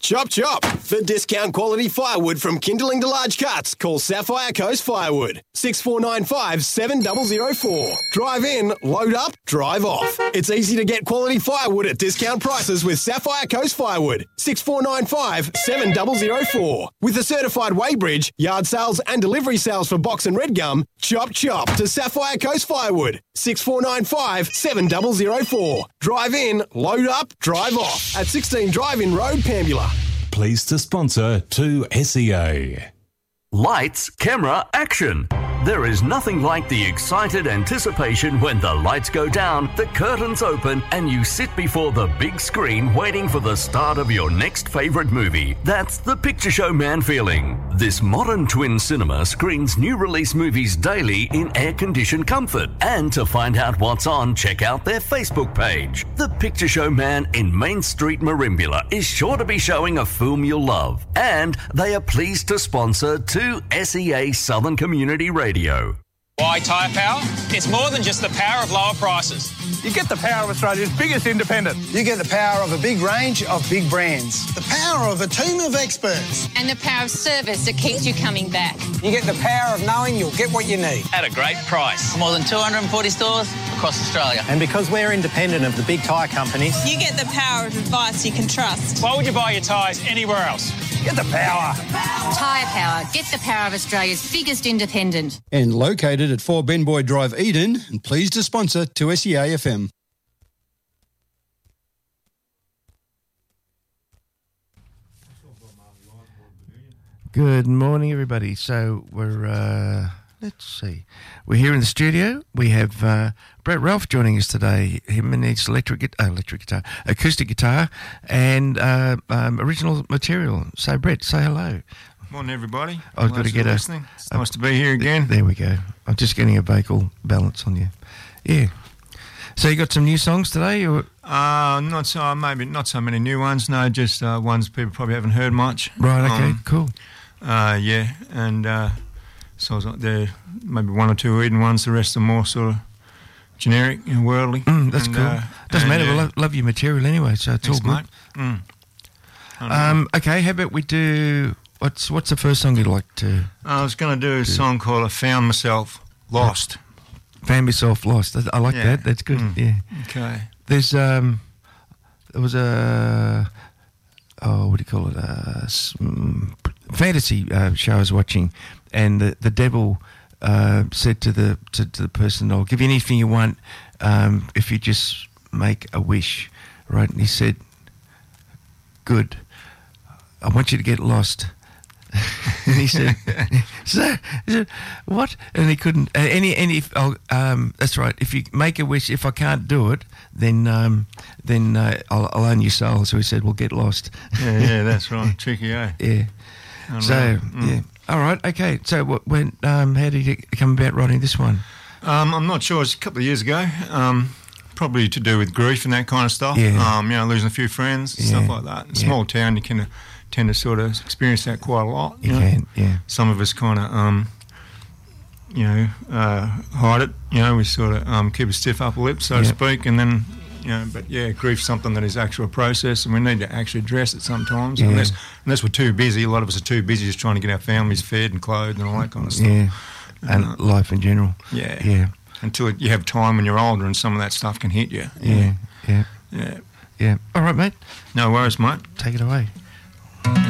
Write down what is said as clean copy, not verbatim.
Chop chop. For discount quality firewood from kindling to large cuts, call Sapphire Coast Firewood. 6495 7004. Drive in, load up, drive off. It's easy to get quality firewood at discount prices with Sapphire Coast Firewood. 6495 7004. With a certified weighbridge, yard sales and delivery sales for box and red gum, chop chop to Sapphire Coast Firewood. 6495 7004. Drive in, load up, drive off. At 16 Drive-In Road, Pambula. Pleased to sponsor 2SEA. Lights, camera, action. There is nothing like the excited anticipation when the lights go down, the curtains open, and you sit before the big screen waiting for the start of your next favourite movie. That's the Picture Show Man feeling. This modern twin cinema screens new release movies daily in air-conditioned comfort. And to find out what's on, check out their Facebook page. The Picture Show Man in Main Street, Merimbula is sure to be showing a film you'll love. And they are pleased to sponsor 2SEA Southern Community Radio. Why Tyre Power? It's more than just the power of lower prices. You get the power of Australia's biggest independent. You get the power of a big range of big brands. The power of a team of experts. And the power of service that keeps you coming back. You get the power of knowing you'll get what you need. At a great price. More than 240 stores across Australia. And because we're independent of the big tyre companies, you get the power of advice you can trust. Why would you buy your tyres anywhere else? Get the power. Tyre Power. Get the power of Australia's biggest independent. And located at 4 Benboy Drive, Eden, and pleased to sponsor 2SEA FM. Good morning, everybody. So we're, let's see, we're here in the studio. We have Brett Ralph joining us today. Him and his acoustic guitar, and original material. So Brett, say hello. Morning, everybody. I've got to get listening. It's nice to be here again. There we go. I'm just getting a vocal balance on you. Yeah. So you got some new songs today, or not so many new ones. No, just ones people probably haven't heard much. Right. Okay. Cool. Yeah, and so I was like there, maybe one or two Eden ones. The rest are more sort of generic and worldly. That's cool. Doesn't matter. Yeah. We love your material anyway, so it's all good. Okay. How about we do? What's the first song you'd like to? I was going to do a song called "I Found Myself Lost." Found myself lost. I like that. That's good. Yeah. Okay. There was a what do you call it? Fantasy show I was watching, and the devil said to the person, "I'll give you anything you want if you just make a wish." Right? And he said, "Good. I want you to get lost." And he said, "What?" And he couldn't. That's right. If you make a wish, if I can't do it, then I'll own your soul. So he said, "Well, get lost." Yeah, that's right. Tricky, eh? Yeah. Yeah. All right. Okay. So how did you come about writing this one? I'm not sure. It's a couple of years ago. Probably to do with grief and that kind of stuff. Yeah. Losing a few friends, stuff like that. In a small town, you can tend to sort of experience that quite a lot. You can, yeah. Some of us kind of, hide it. We sort of keep a stiff upper lip, so to speak, and then, but grief's something that is actual process, and we need to actually address it sometimes. Yeah. Unless we're too busy, a lot of us are too busy just trying to get our families fed and clothed and all that kind of stuff. Yeah, and life in general. Yeah. Yeah. Until you have time when you're older and some of that stuff can hit you. Yeah. All right, mate. No worries, mate. Take it away.